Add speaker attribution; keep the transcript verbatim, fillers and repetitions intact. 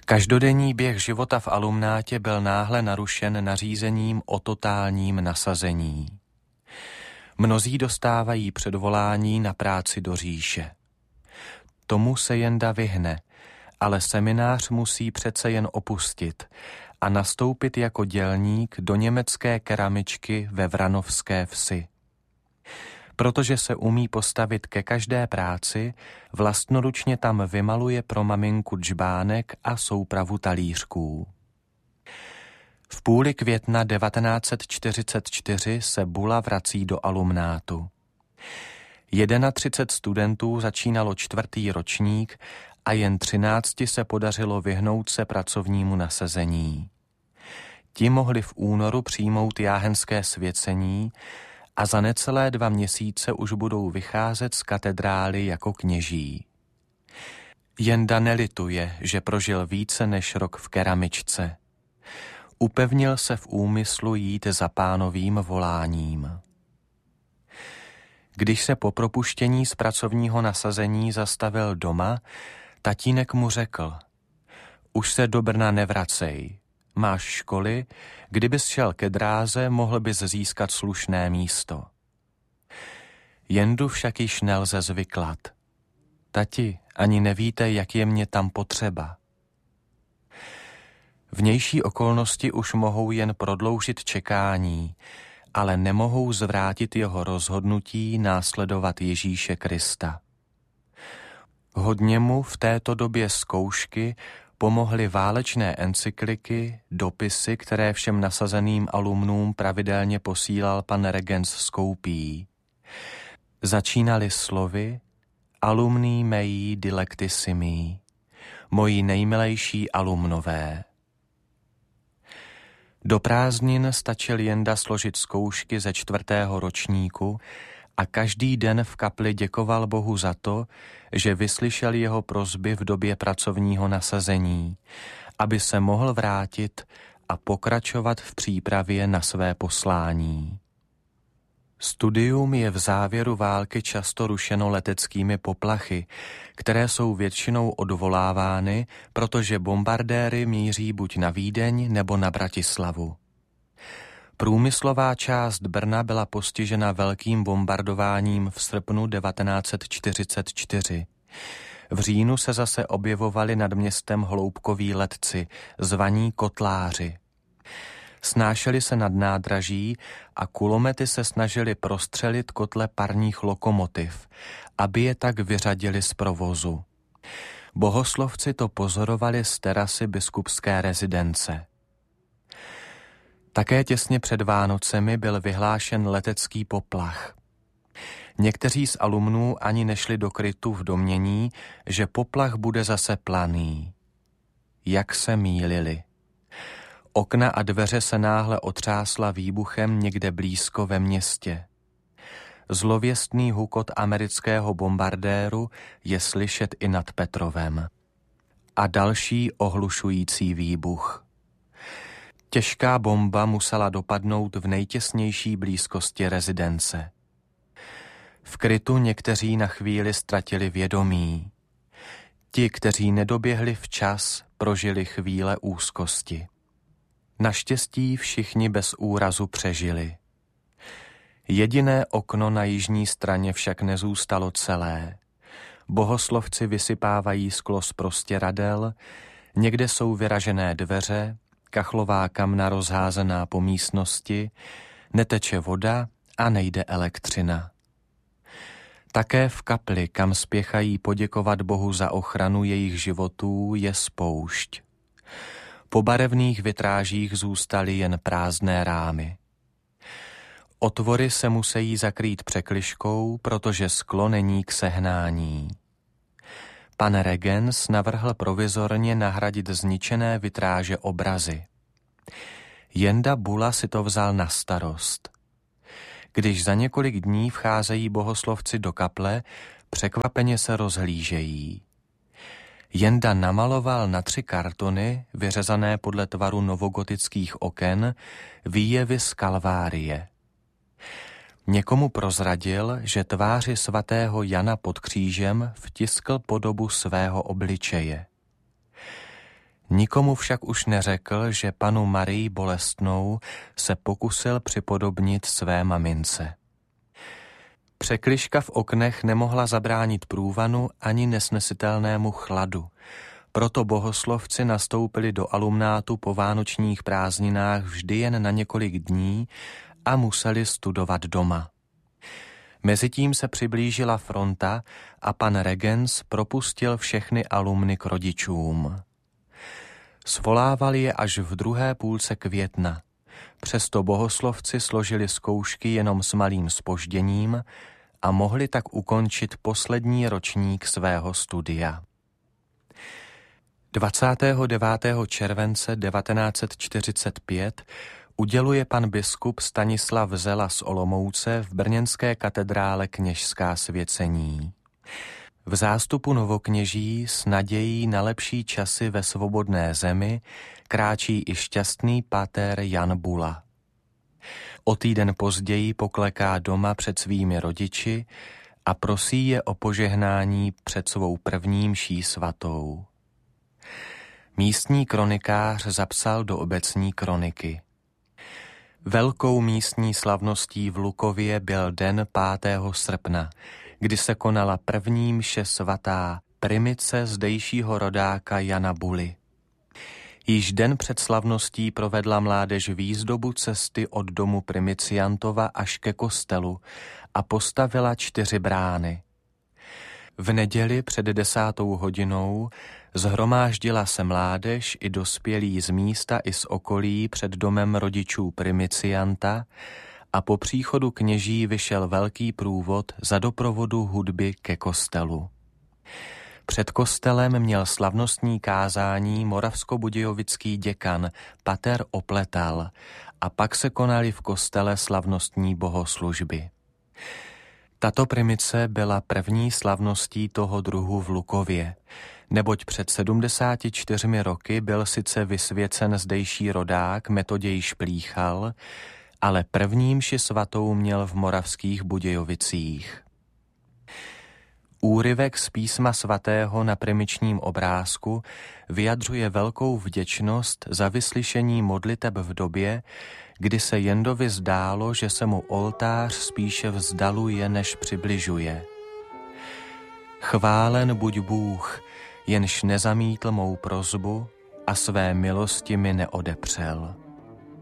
Speaker 1: Každodenní běh života v alumnátě byl náhle narušen nařízením o totálním nasazení. Mnozí dostávají předvolání na práci do říše. Tomu se Jenda vyhne, ale seminář musí přece jen opustit a nastoupit jako dělník do německé keramičky ve Vranovské Vsi. Protože se umí postavit ke každé práci, vlastnoručně tam vymaluje pro maminku džbánek a soupravu talířků. V půli května devatenáct set čtyřicet čtyři se Bula vrací do alumnátu. třicet jedna studentů začínalo čtvrtý ročník a jen třinácti se podařilo vyhnout se pracovnímu nasazení. Ti mohli v únoru přijmout jáhenské svěcení a za necelé dva měsíce už budou vycházet z katedrály jako kněží. Jenda nelituje, že prožil více než rok v keramičce. Upevnil se v úmyslu jít za Pánovým voláním. Když se po propuštění z pracovního nasazení zastavil doma, tatínek mu řekl: už se do Brna nevracej, máš školy, kdybys šel ke dráze, mohl bys získat slušné místo. Jendu však již nelze zvyklat. Tati, ani nevíte, jak je mě tam potřeba. Vnější okolnosti už mohou jen prodloužit čekání, ale nemohou zvrátit jeho rozhodnutí následovat Ježíše Krista. Hodně mu v této době zkoušky pomohly válečné encykliky, dopisy, které všem nasazeným alumnům pravidelně posílal pan Regens z Koupí. Začínaly slovy Alumni mei dilectissimi, moji nejmilejší alumnové. Do prázdnin stačil Jenda složit zkoušky ze čtvrtého ročníku a každý den v kapli děkoval Bohu za to, že vyslyšel jeho prosby v době pracovního nasazení, aby se mohl vrátit a pokračovat v přípravě na své poslání. Studium je v závěru války často rušeno leteckými poplachy, které jsou většinou odvolávány, protože bombardéry míří buď na Vídeň nebo na Bratislavu. Průmyslová část Brna byla postižena velkým bombardováním v srpnu devatenáct set čtyřicet čtyři. V říjnu se zase objevovali nad městem hloubkoví letci, zvaní kotláři. Snášeli se nad nádraží a kulomety se snažili prostřelit kotle parních lokomotiv, aby je tak vyřadili z provozu. Bohoslovci to pozorovali z terasy biskupské rezidence. Také těsně před Vánocemi byl vyhlášen letecký poplach. Někteří z alumnů ani nešli do krytu v domnění, že poplach bude zase planý. Jak se mýlili. Okna a dveře se náhle otřásla výbuchem někde blízko ve městě. Zlověstný hukot amerického bombardéru je slyšet i nad Petrovem. A další ohlušující výbuch. Těžká bomba musela dopadnout v nejtěsnější blízkosti rezidence. V krytu někteří na chvíli ztratili vědomí. Ti, kteří nedoběhli včas, prožili chvíle úzkosti. Naštěstí všichni bez úrazu přežili. Jediné okno na jižní straně však nezůstalo celé. Bohoslovci vysypávají sklo z prostěradel, někde jsou vyražené dveře, kachlová kamna rozházená po místnosti, neteče voda a nejde elektřina. Také v kapli, kam spěchají poděkovat Bohu za ochranu jejich životů, je spoušť. Po barevných vitrážích zůstaly jen prázdné rámy. Otvory se musí zakrýt překližkou, protože sklo není k sehnání. Pan Regens navrhl provizorně nahradit zničené vitráže obrazy. Jenda Bula si to vzal na starost. Když za několik dní vcházejí bohoslovci do kaple, překvapeně se rozhlížejí. Jenda namaloval na tři kartony, vyřezané podle tvaru novogotických oken, výjevy z Kalvárie. Někomu prozradil, že tváři svatého Jana pod křížem vtiskl podobu svého obličeje. Nikomu však už neřekl, že panu Marii Bolestnou se pokusil připodobnit své mamince. Překližka v oknech nemohla zabránit průvanu ani nesnesitelnému chladu. Proto bohoslovci nastoupili do alumnátu po vánočních prázdninách vždy jen na několik dní a museli studovat doma. Mezitím se přiblížila fronta a pan regens propustil všechny alumny k rodičům. Svolával je až v druhé půlce května. Přesto bohoslovci složili zkoušky jenom s malým zpožděním a mohli tak ukončit poslední ročník svého studia. dvacátého devátého července devatenáct set čtyřicet pět uděluje pan biskup Stanislav Zela z Olomouce v brněnské katedrále kněžská svěcení. V zástupu novokněží s nadějí na lepší časy ve svobodné zemi kráčí i šťastný pater Jan Bula. O týden později pokleká doma před svými rodiči a prosí je o požehnání před svou první mší svatou. Místní kronikář zapsal do obecní kroniky. Velkou místní slavností v Lukově byl den pátého srpna, kdy se konala první mše svatá primice zdejšího rodáka Jana Buly. Již den před slavností provedla mládež výzdobu cesty od domu Primiciantova až ke kostelu a postavila čtyři brány. V neděli před desátou hodinou zhromáždila se mládež i dospělí z místa i z okolí před domem rodičů Primicianta a po příchodu kněží vyšel velký průvod za doprovodu hudby ke kostelu. Před kostelem měl slavnostní kázání moravskobudějovický děkan pater Opletal a pak se konaly v kostele slavnostní bohoslužby. Tato primice byla první slavností toho druhu v Lukově, neboť před sedmdesáti čtyřmi roky byl sice vysvěcen zdejší rodák Metoděj Šplíchal, ale první mši svatou měl v Moravských Budějovicích. Úryvek z písma svatého na primičním obrázku vyjadřuje velkou vděčnost za vyslyšení modliteb v době, kdy se Jendovi zdálo, že se mu oltář spíše vzdaluje, než přibližuje. Chválen buď Bůh, jenž nezamítl mou prosbu a své milosti mi neodepřel.